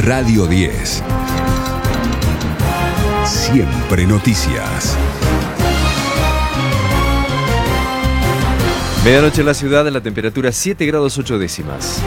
Radio 10. Siempre noticias. Medianoche en la ciudad, en la temperatura 7 grados 8 décimas.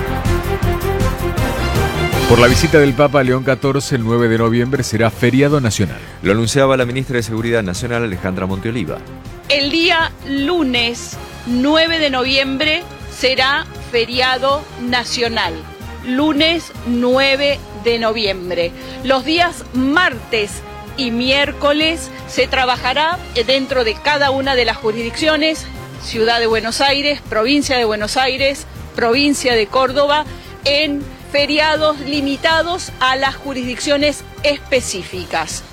Por la visita del Papa León XIV, el 9 de noviembre será feriado nacional. Lo anunciaba la ministra de Seguridad Nacional, Alejandra Monteoliva. El día lunes 9 de noviembre será feriado nacional. Lunes 9 de noviembre. Los días martes y miércoles se trabajará dentro de cada una de las jurisdicciones: Ciudad de Buenos Aires, Provincia de Buenos Aires, Provincia de Córdoba, en feriados limitados a las jurisdicciones específicas.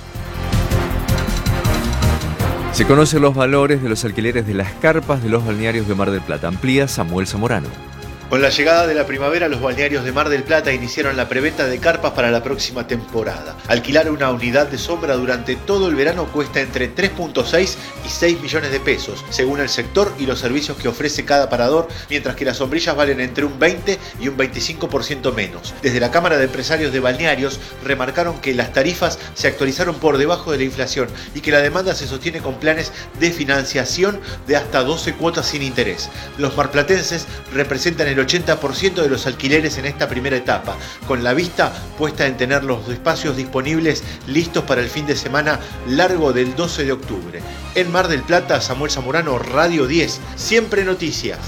Se conocen los valores de los alquileres de las carpas de los balnearios de Mar del Plata. Amplía Samuel Zamorano. Con la llegada de la primavera, los balnearios de Mar del Plata iniciaron la preventa de carpas para la próxima temporada. Alquilar una unidad de sombra durante todo el verano cuesta entre 3.6 y 6 millones de pesos, según el sector y los servicios que ofrece cada parador, mientras que las sombrillas valen entre un 20 y un 25% menos. Desde la Cámara de Empresarios de Balnearios remarcaron que las tarifas se actualizaron por debajo de la inflación y que la demanda se sostiene con planes de financiación de hasta 12 cuotas sin interés. Los marplatenses representan el 80% de los alquileres en esta primera etapa, con la vista puesta en tener los espacios disponibles listos para el fin de semana largo del 12 de octubre. En Mar del Plata, Samuel Zamorano, Radio 10, Siempre Noticias.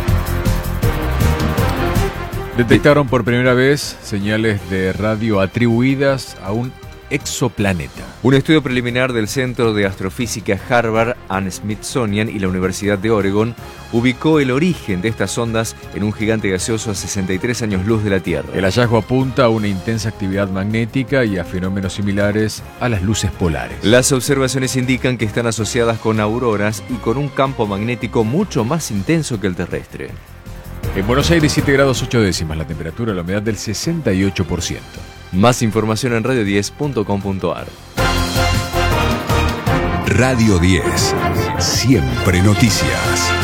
Detectaron por primera vez señales de radio atribuidas a un exoplaneta. Un estudio preliminar del Centro de Astrofísica Harvard and Smithsonian y la Universidad de Oregon ubicó el origen de estas ondas en un gigante gaseoso a 63 años luz de la Tierra. El hallazgo apunta a una intensa actividad magnética y a fenómenos similares a las luces polares. Las observaciones indican que están asociadas con auroras y con un campo magnético mucho más intenso que el terrestre. En Buenos Aires 7 grados 8 décimas, la temperatura, la humedad del 68%. Más información en radio10.com.ar. Radio 10. Siempre noticias.